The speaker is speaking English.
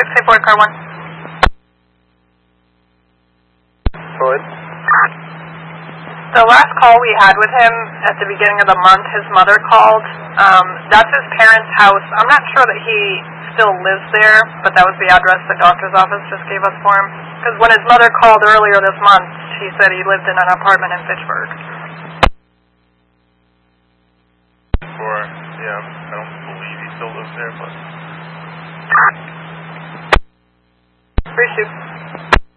684 car 1. Floyd? The last call we had with him at the beginning of the month, his mother called. That's his parents' house. I'm not sure that he still lives there, but that was the address the doctor's office just gave us for him. Because when his mother called earlier this month, she said he lived in an apartment in Fitchburg. Yeah, I don't believe he still lives there, but... Appreciate it.